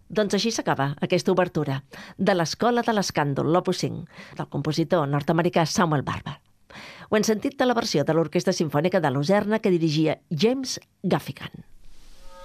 Doncs així s'acaba aquesta obertura de l'Escola de l'Escàndol, l'Opus 5, del compositor nord-americà Samuel Barber. Ho hem sentit de la versió de l'Orquestra Simfònica de Lucerna que dirigia James Gaffigan.